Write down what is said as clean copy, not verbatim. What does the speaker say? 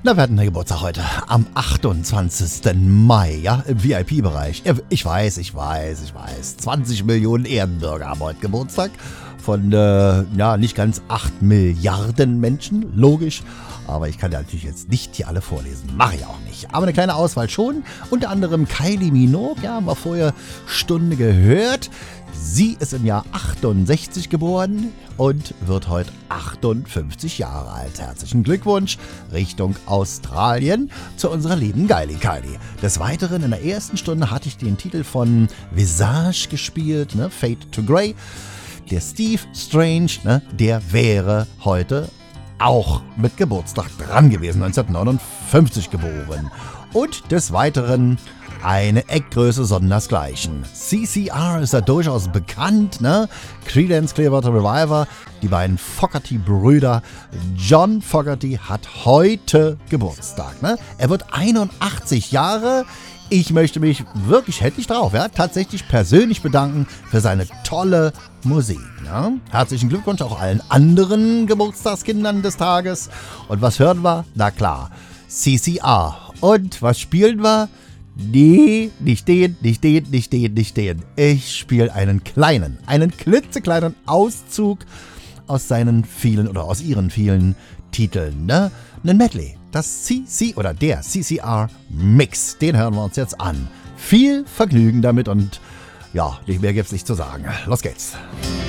Na, wir hatten den Geburtstag heute am 28. Mai, ja, im VIP-Bereich. Ich weiß. 20 Millionen Ehrenbürger haben heute Geburtstag. Von, nicht ganz 8 Milliarden Menschen, logisch. Aber ich kann ja natürlich jetzt nicht hier alle vorlesen. Mache ich auch nicht. Aber eine kleine Auswahl schon. Unter anderem Kylie Minogue, ja, haben wir vorher Stunde gehört. Sie ist im Jahr 68 geboren und wird heute 58 Jahre alt. Herzlichen Glückwunsch Richtung Australien zu unserer lieben Kylie. Des Weiteren in der ersten Stunde hatte ich den Titel von Visage gespielt, ne? Fade to Grey. Der Steve Strange, ne? Der wäre heute auch mit Geburtstag dran gewesen, 1959 geboren. Und des Weiteren eine Eckgröße sondersgleichen. CCR ist ja durchaus bekannt, ne? Creedence Clearwater Revival, die beiden Fogerty-Brüder. John Fogerty hat heute Geburtstag, ne? Er wird 81 Jahre. Ich möchte mich wirklich, hätte ich drauf, ja, tatsächlich persönlich bedanken für seine tolle Musik. Ja? Herzlichen Glückwunsch auch allen anderen Geburtstagskindern des Tages. Und was hören wir? Na klar, CCR. Und was spielen wir? Nee, nicht den. Ich spiele einen klitzekleinen Auszug aus aus ihren vielen Titeln, ne? Ein Medley. Das der CCR Mix. Den hören wir uns jetzt an. Viel Vergnügen damit und ja, nicht mehr gibt's nicht zu sagen. Los geht's.